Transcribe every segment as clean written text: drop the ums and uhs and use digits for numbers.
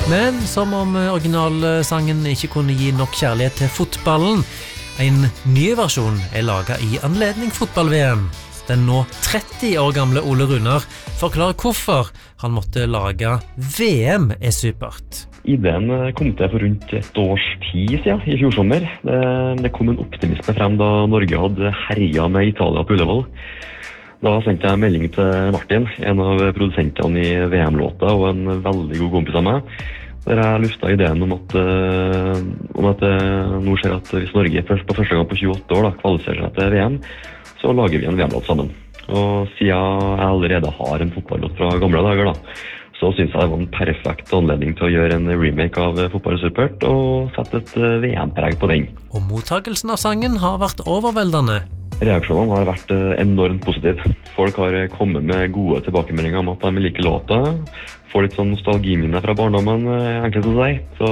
Men som om originalsangen ikke kunne gi nok kjærlighet til fotballen, en ny versjon laget i anledning fotball-VM. Den nå 30 år gamle Ole Runar forklarer hvorfor han måtte lage VM supert. Ideen kom til for rundt et års tid siden, i fjor sommer. Det kom en optimisme frem da Norge hadde herjet med Italia på Ullevål. Da sendte jeg melding til Martin, en av produsentene i VM-låta og en veldig god kompis av meg, der jeg lufta ideen om at nå skjer at hvis Norge først på første gang på 28 år kvalifiserer seg til VM, så lager vi en VM-låt sammen. Og siden jeg allerede har en fotballåt fra gamle dager, så synes jeg det var en perfekt anledning til å gjøre en remake av Fotball Supert og sette et VM-preg på den. Og mottagelsen av sangen har vært overveldende. Reaksjonene har vært enormt positiv. Folk har kommet med gode tilbakemeldinger om at de liker låta, får litt sånn nostalgiminner fra barndommen, enkelt å si. Så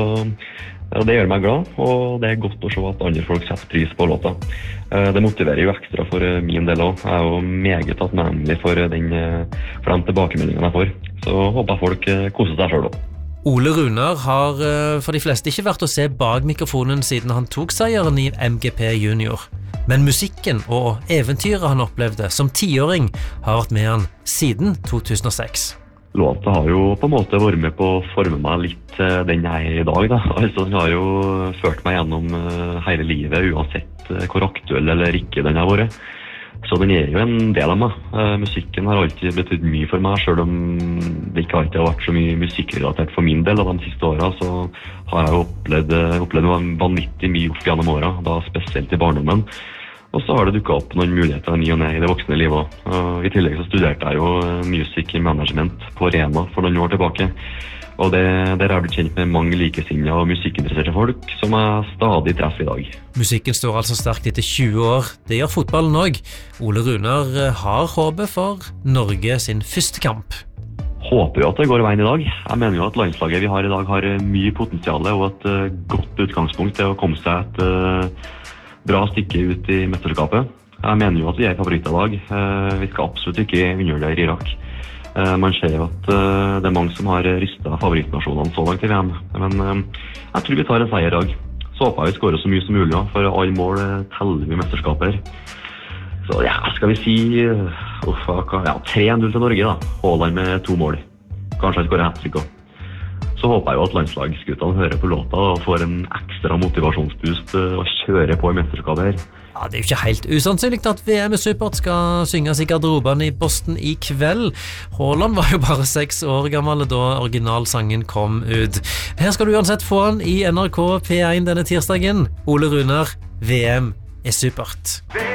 det gjør meg glad, og det godt å se at andre folk setter pris på låta. Det motiverer jo ekstra for min del også. Jeg jo meget takknemlig for de tilbakemeldingene jeg får. Så håper folk koser seg selv også. Ole Runar har for de fleste ikke vært å se bak mikrofonen siden han tok seieren i MGP Junior. Men musikken og eventyret han opplevde som 10-åring har vært med han siden 2006. Låta har jo på en måte vært med på å forme meg litt den jeg i dag. Altså, den har jo ført meg gjennom hele livet, uansett hvor aktuell eller ikke den har vært. Så den jo en del av meg. Musikken har alltid betydd mye for meg, selv om det ikke alltid har vært så mye musikkrelatert for min del. Av de siste årene så har jeg opplevd vanvittig mye opp gjennom årene, da spesielt i barndommen. Og så har det dukket opp noen muligheter ny og ned i det voksne livet. I tillegg så studerte jeg jo music management på Rena for noen år tilbake. Og der har jeg blitt kjent med mange likesinnede og musikkinteresserte folk som jeg stadig treffer i dag. Musikken står altså sterkt etter 20 år. Det gjør fotballen også. Ole Runar har håpet for Norge sin første kamp. Håper jo at det går veien i dag. Jeg mener jo at landslaget vi har i dag har mye potensial og et godt utgangspunkt til å komme seg et bra stykke ut i mesterskapet. Jeg mener jo at vi favoritter i dag. Vi skal absolutt ikke undervurdere Irak. Man ser jo at det mange som har rystet favorittnasjonene så langt i VM. Men jeg tror vi tar en seier i dag. Så håper jeg vi skårer så mye som mulig, for alle mål teller vi mesterskaper. Så ja, skal vi si 3-0 til Norge da. Haaland med 2 mål. Kanskje han skårer hat-trick også. Så håper jeg jo at landslagsguttene hører på låta og får en ekstra motivasjonsboost og kjører på i mesterskapet her. Ja, det jo ikke helt usannsynlig at VM Supert skal synges i garderoben i Boston i kveld. Haaland var jo bare 6 år gammel da originalsangen kom ut. Her skal du uansett få han i NRK P1 denne tirsdagen. Ole Runar, VM Supert.